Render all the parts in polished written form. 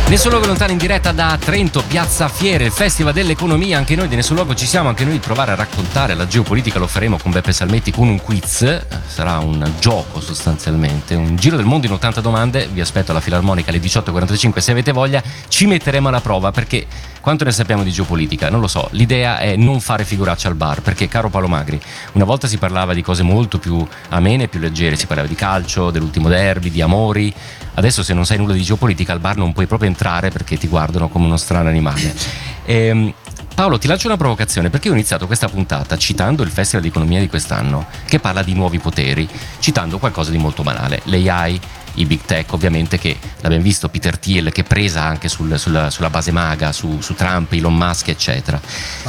Nessun Luogo lontano in diretta da Trento, Piazza Fiere, il Festival dell'Economia. Anche noi di Nessun Luogo ci siamo, anche noi di provare a raccontare la geopolitica. Lo faremo con Beppe Salmetti con un quiz. Sarà un gioco sostanzialmente, un giro del mondo in 80 domande. Vi aspetto alla Filarmonica alle 18.45 se avete voglia. Ci metteremo alla prova perché quanto ne sappiamo di geopolitica? Non lo so. L'idea è non fare figuracce al bar, perché caro Paolo Magri, una volta si parlava di cose molto più amene, più leggere, si parlava di calcio, dell'ultimo derby, di amori. Adesso se non sai nulla di geopolitica al bar non puoi proprio entrare perché ti guardano come uno strano animale. Paolo, ti lancio una provocazione, perché ho iniziato questa puntata citando il Festival di Economia di quest'anno, che parla di nuovi poteri, citando qualcosa di molto banale, l'AI, i big tech, ovviamente, che l'abbiamo visto, Peter Thiel che presa anche sulla base maga, su Trump, Elon Musk, eccetera.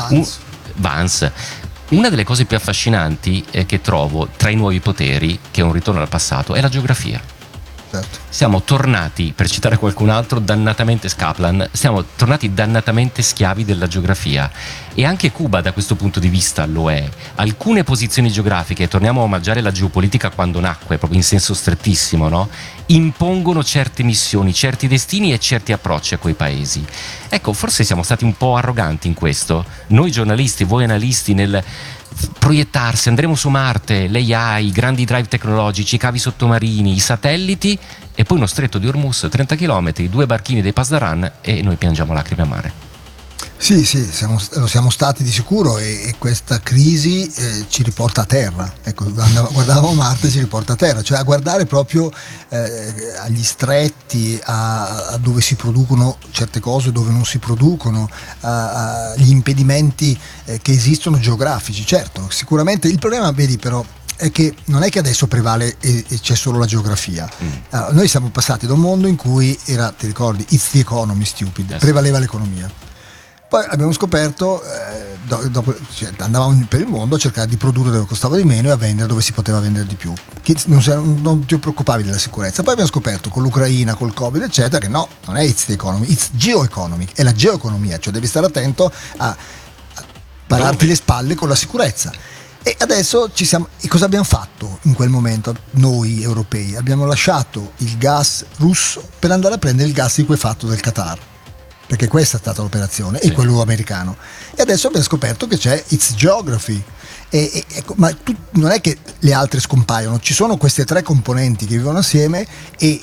Vance. Una delle cose più affascinanti che trovo tra i nuovi poteri, che è un ritorno al passato, è la geografia. Certo. Siamo tornati, per citare qualcun altro, dannatamente Scaplan, siamo tornati dannatamente schiavi della geografia, e anche Cuba da questo punto di vista lo è. Alcune posizioni geografiche, torniamo a omaggiare la geopolitica quando nacque, proprio in senso strettissimo, no? Impongono certe missioni, certi destini e certi approcci a quei paesi. Ecco, forse siamo stati un po' arroganti in questo, noi giornalisti, voi analisti, nel proiettarsi, andremo su Marte, l'AI, i grandi drive tecnologici, i cavi sottomarini, i satelliti, e poi uno stretto di Hormuz, 30 km, 2 barchini dei Pasdaran, e noi piangiamo lacrime a mare. Sì, lo siamo stati di sicuro, e questa crisi ci riporta a terra. Ecco, guardavamo Marte e ci riporta a terra, cioè a guardare proprio agli stretti, a dove si producono certe cose, dove non si producono, agli impedimenti che esistono geografici. Certo, sicuramente il problema, vedi, però, è che non è che adesso prevale e c'è solo la geografia. Noi siamo passati da un mondo in cui era, ti ricordi, it's the economy stupid, prevaleva l'economia. Poi abbiamo scoperto, dopo, andavamo per il mondo a cercare di produrre dove costava di meno e a vendere dove si poteva vendere di più. Non ti preoccupavi della sicurezza. Poi abbiamo scoperto con l'Ucraina, col Covid, eccetera, che no, non è it's the economy, it's geoeconomic, è la geoeconomia, cioè devi stare attento a pararti le spalle con la sicurezza. E adesso e cosa abbiamo fatto in quel momento noi europei? Abbiamo lasciato il gas russo per andare a prendere il gas liquefatto del Qatar, perché questa è stata l'operazione, sì. E quello americano. E adesso abbiamo scoperto che c'è It's Geography. Ma non è che le altre scompaiono, ci sono queste tre componenti che vivono assieme, e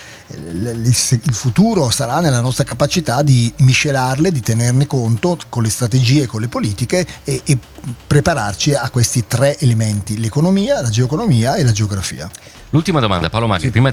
il futuro sarà nella nostra capacità di miscelarle, di tenerne conto con le strategie, con le politiche, e prepararci a questi tre elementi: l'economia, la geoeconomia e la geografia. L'ultima domanda, Paolo Magri, sì. Prima